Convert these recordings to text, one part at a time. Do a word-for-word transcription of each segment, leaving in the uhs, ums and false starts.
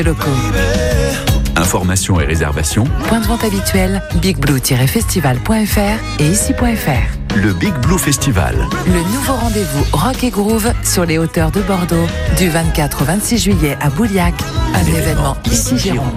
locaux. Informations et réservations. Point de vente habituel, big blue tiret festival point f r et ici point f r. Le Big Blue Festival. Le nouveau rendez-vous rock et groove sur les hauteurs de Bordeaux du vingt-quatre au vingt-six juillet à Bouliac. Un, Un événement ici Gironde.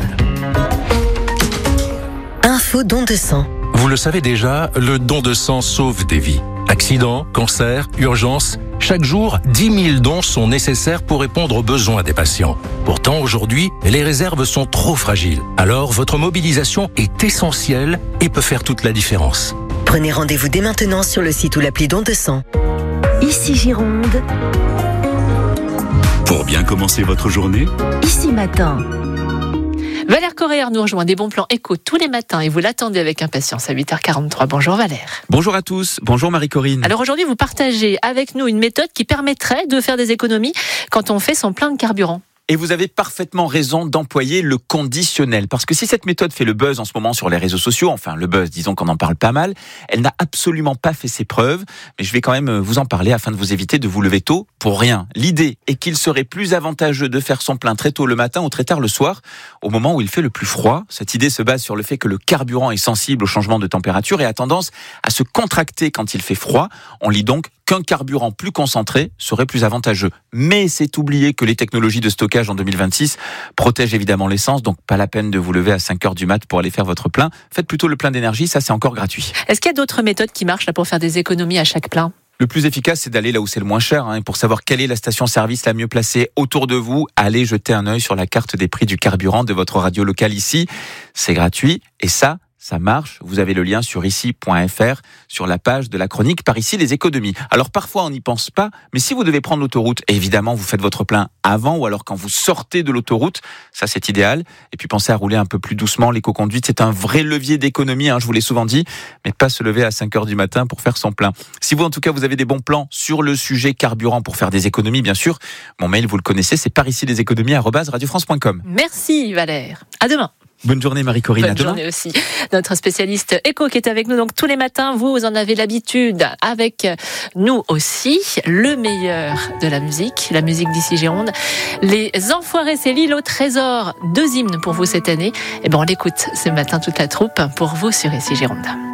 Info don de sang. Vous le savez déjà, le don de sang sauve des vies. Accidents, cancers, urgences, chaque jour, dix mille dons sont nécessaires pour répondre aux besoins des patients. Pourtant, aujourd'hui, les réserves sont trop fragiles. Alors, votre mobilisation est essentielle et peut faire toute la différence. Prenez rendez-vous dès maintenant sur le site ou l'appli don de sang. Ici Gironde. Pour bien commencer votre journée, Ici Matin. Valère Correa nous rejoint des bons plans éco tous les matins et vous l'attendez avec impatience à huit heures quarante-trois. Bonjour Valère. Bonjour à tous, bonjour Marie-Corinne. Alors aujourd'hui vous partagez avec nous une méthode qui permettrait de faire des économies quand on fait son plein de carburant. Et vous avez parfaitement raison d'employer le conditionnel. Parce que si cette méthode fait le buzz en ce moment sur les réseaux sociaux, enfin le buzz, disons qu'on en parle pas mal, elle n'a absolument pas fait ses preuves. Mais je vais quand même vous en parler afin de vous éviter de vous lever tôt pour rien. L'idée est qu'il serait plus avantageux de faire son plein très tôt le matin ou très tard le soir, au moment où il fait le plus froid. Cette idée se base sur le fait que le carburant est sensible au changement de température et a tendance à se contracter quand il fait froid. On lit donc qu'un carburant plus concentré serait plus avantageux. Mais c'est oublier que les technologies de stockage en deux mille vingt-six protègent évidemment l'essence, donc pas la peine de vous lever à cinq heures du mat pour aller faire votre plein. Faites plutôt le plein d'énergie, ça c'est encore gratuit. Est-ce qu'il y a d'autres méthodes qui marchent là pour faire des économies à chaque plein ? Le plus efficace, c'est d'aller là où c'est le moins cher. Hein. Et pour savoir quelle est la station-service la mieux placée autour de vous, allez jeter un œil sur la carte des prix du carburant de votre radio locale ici. C'est gratuit et ça, ça marche. Vous avez le lien sur ici point f r, sur la page de la chronique Par ici les économies. Alors parfois on n'y pense pas, mais si vous devez prendre l'autoroute, évidemment vous faites votre plein avant ou alors quand vous sortez de l'autoroute, ça c'est idéal. Et puis pensez à rouler un peu plus doucement. L'éco-conduite, c'est un vrai levier d'économie, hein, je vous l'ai souvent dit, mais pas se lever à cinq heures du matin pour faire son plein. Si vous en tout cas vous avez des bons plans sur le sujet carburant pour faire des économies, bien sûr, mon mail vous le connaissez, c'est par ici les économies arobase radio france point com. Merci Valère. À demain. Bonne journée Marie-Corinne, Bonne à demain. journée aussi. Notre spécialiste éco qui est avec nous donc tous les matins, vous en avez l'habitude, avec nous aussi, le meilleur de la musique, la musique d'ici Gironde. Les Enfoirés, c'est l'île au trésor, deux hymnes pour vous cette année. Et ben on l'écoute ce matin toute la troupe pour vous sur ici Gironde.